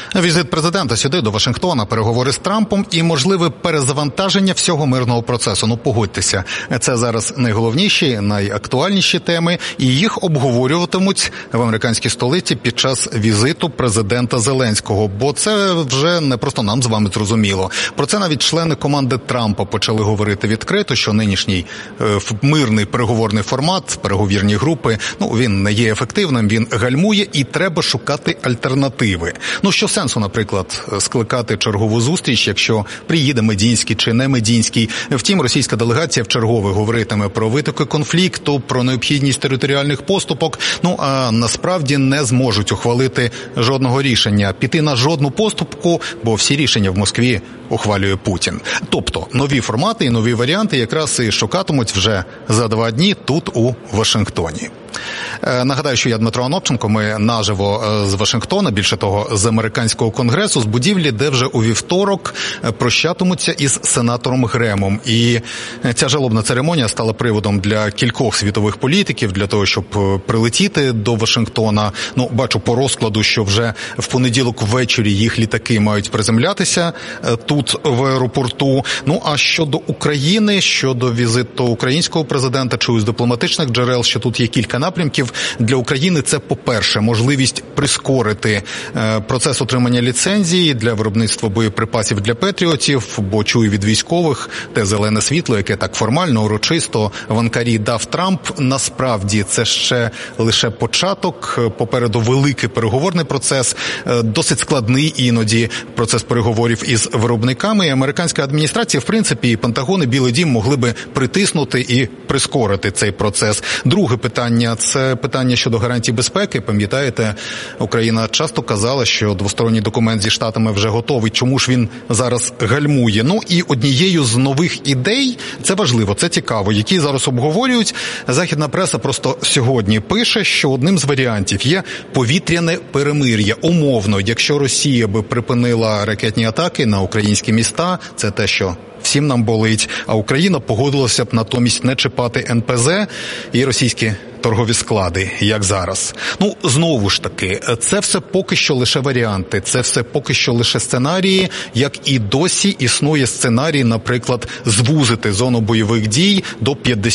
Візит президента сюди, до Вашингтона, переговори з Трампом і можливе перезавантаження всього мирного процесу. Ну, погодьтеся, це зараз найголовніші, найактуальніші теми, і їх обговорюватимуть в американській столиці під час візиту президента Зеленського. Бо це вже не просто нам з вами зрозуміло. Про це навіть члени команди Трампа почали говорити відкрито, що нинішній мирний переговорний формат, переговірні групи, він не є ефективним, він гальмує і треба шукати альтернативи. Що сенсу, наприклад, скликати чергову зустріч, якщо приїде Медінський чи не Медінський. Втім, російська делегація вчергове говоритиме про витоки конфлікту, про необхідність територіальних поступок, а насправді не зможуть ухвалити жодного рішення, піти на жодну поступку, бо всі рішення в Москві ухвалює Путін. Тобто, нові формати і нові варіанти якраз і шукатимуть вже за 2 дні тут у Вашингтоні. Нагадаю, що я Дмитро Анопченко, ми наживо з Вашингтона, більше того, з американського конгресу, з будівлі, де вже у вівторок прощатимуться із сенатором Гремом. І ця жалобна церемонія стала приводом для кількох світових політиків, для того, щоб прилетіти до Вашингтона. Бачу по розкладу, що вже в понеділок ввечері їх літаки мають приземлятися тут в аеропорту. А щодо України, щодо візиту українського президента, чую з дипломатичних джерел, що тут є кілька напрямків. Для України це, по-перше, можливість прискорити процес отримання ліцензії для виробництва боєприпасів для патріотів, бо чую від військових те зелене світло, яке так формально, урочисто в Анкарі дав Трамп. Насправді це ще лише початок, попереду великий переговорний процес, досить складний іноді процес переговорів із виробниками. І американська адміністрація, в принципі, і Пентагон, і Білий дім могли би притиснути і прискорити цей процес. Друге питання – це питання щодо гарантій безпеки. Пам'ятаєте, Україна часто казала, що двосторонній документ зі Штатами вже готовий. Чому ж він зараз гальмує? І однією з нових ідей, це важливо, це цікаво, які зараз обговорюють. Західна преса просто сьогодні пише, що одним з варіантів є повітряне перемир'я. Умовно, якщо Росія би припинила ракетні атаки на українські міста, це те, що всім нам болить, а Україна погодилася б натомість не чіпати НПЗ і російські торгові склади, як зараз. Знову ж таки, це все поки що лише варіанти, це все поки що лише сценарії, як і досі існує сценарій, наприклад, звузити зону бойових дій до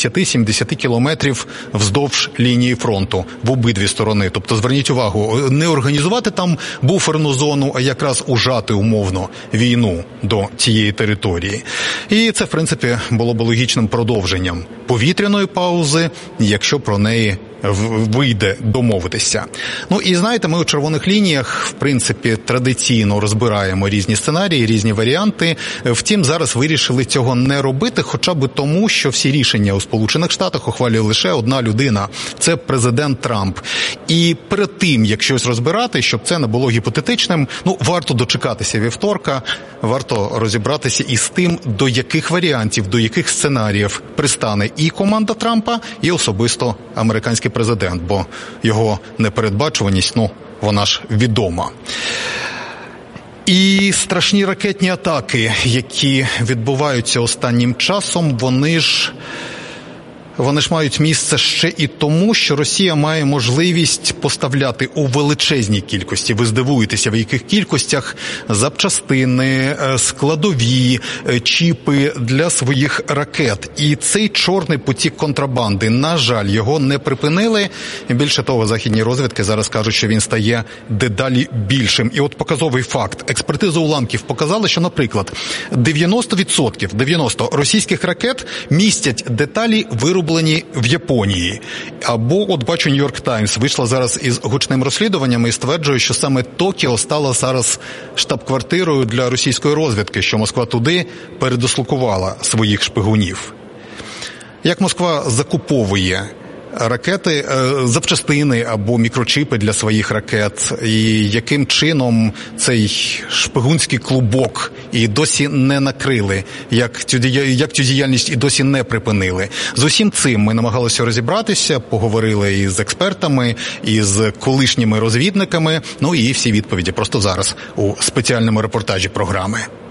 50-70 кілометрів вздовж лінії фронту в обидві сторони. Тобто, зверніть увагу, не організувати там буферну зону, а якраз ужати умовно війну до цієї території. І це, в принципі, було б логічним продовженням повітряної паузи, якщо про неї вийде домовитися. І знаєте, ми у червоних лініях, в принципі, традиційно розбираємо різні сценарії, різні варіанти. Втім, зараз вирішили цього не робити, хоча б тому, що всі рішення у Сполучених Штатах ухвалює лише одна людина – це президент Трамп. І перед тим, як щось розбирати, щоб це не було гіпотетичним, варто дочекатися вівторка, варто розібратися із тим, до яких варіантів, до яких сценаріїв пристане і команда Трампа, і особисто американський президент, бо його непередбачуваність, вона ж відома. І страшні ракетні атаки, які відбуваються останнім часом, вони ж мають місце ще і тому, що Росія має можливість поставляти у величезній кількості, ви здивуєтеся, в яких кількостях, запчастини, складові, чіпи для своїх ракет. І цей чорний потік контрабанди, на жаль, його не припинили. Більше того, західні розвідки зараз кажуть, що він стає дедалі більшим. І от показовий факт. Експертиза уламків показала, що, наприклад, 90% російських ракет містять деталі вироблені в Японії. Або, от бачу, Нью-Йорк Таймс вийшла зараз із гучним розслідуванням і стверджує, що саме Токіо стала зараз штаб-квартирою для російської розвідки, що Москва туди передислокувала своїх шпигунів. Як Москва закуповує ракети, запчастини або мікрочипи для своїх ракет, і яким чином цей шпигунський клубок і досі не накрили, як цю діяльність і досі не припинили. З усім цим ми намагалися розібратися, поговорили із експертами, із колишніми розвідниками, і всі відповіді просто зараз у спеціальному репортажі програми.